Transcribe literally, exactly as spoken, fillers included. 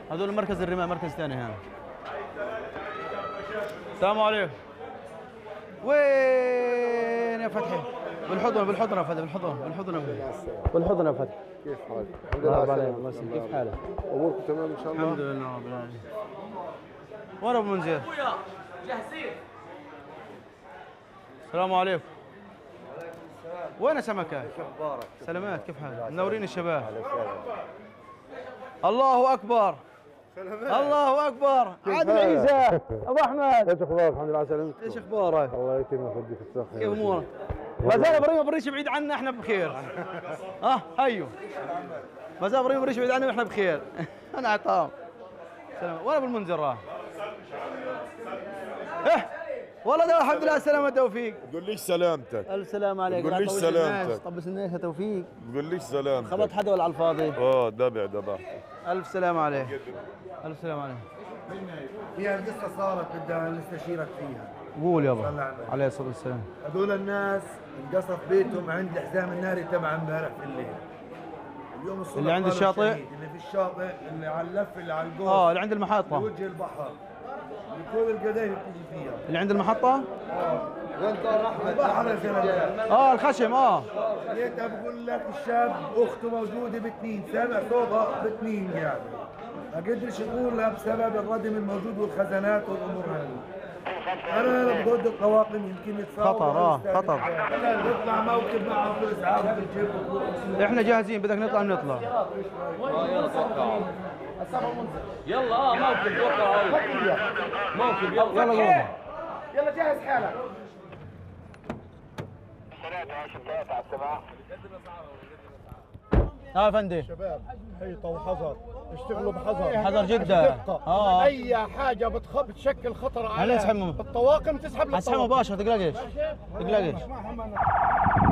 هذول مركز الرماية، مركز ثاني هنا. السلام عليكم. وين يا فتحي؟ بالحضن بالحضن يا فتحي، بالحضن بالحضن يا فتحي، بالحضن يا فتحي. كيف حالك؟ الحمد لله على الله يسلمك. كيف حالك؟ اموركم تمام ان شاء الله؟ الحمد لله رب العالمين. وين ابو منذر؟ جاهزين. السلام عليكم. وين سمكة؟ شو اخبارك؟ سلامات، كيف حالك؟ منورين الشباب. الله اكبر. سلامات. الله اكبر. عادل عيسى ابو احمد. ايش اخبارك؟ الحمد لله على سلامتك. ايش اخبارك؟ الله يكرمك ويديك الصحة. كيف امورك؟ ما زال ابراهيم بريش بعيد عنا، احنا بخير. اه هيو. ما زال ابراهيم بريش بعيد عنا واحنا بخير. انا عطام. سلام. وين ابو المنذر راح؟ إيه؟ والله ده الحمد لله على السلامة توفيق. بقول ليش سلامتك. الف سلام عليك. بقول ليش سلامتك. طب الناس يا توفيق. بقول ليش سلامتك. خبط حدا ولا على الفاضي؟ اه دبع دبع. الف سلام عليك. الف سلام عليك. فيها قصة صارت بدها نستشيرك فيها. قول يابا. عليه الصلاة والسلام. هذول الناس انقصف بيتهم عند الحزام الناري تبع امبارح بالليل. اليوم الصبح اللي عند الشاطئ؟ اللي في الشاطئ، اللي على اللف، اللي على الجوز. اه اللي عند المحطة. وجه البحر. كل القذايف بتيجي فيها. اللي عند المحطة؟ اه. وين دار احمد؟ البحر يا زلمة. اه الخشم اه. لقيتها بقول لك الشاب اخته موجودة بتنين، سامع صوتها بتنين يعني. ما قدرش يقول لها بسبب الردم الموجود والخزانات والامور هذه. انا بضد القواقم يمكن يتصاوب. خطر اه خطر. نطلع موكب معهم في الاسعاف بالجيب. احنا جاهزين، بدك نطلع نطلع. يلا اه موكب وقع موكب يلا يلا قوم. يلا جهز حالك. اه يا فندم. شباب حيطة وحذر، اشتغلوا بحذر، حذر جدا. اه اي حاجة بتخ... بتشكل خطر على هلا اسحبهم. الطواقم تسحب اسحب للطواقم. مباشرة، تقلقش تقلقش.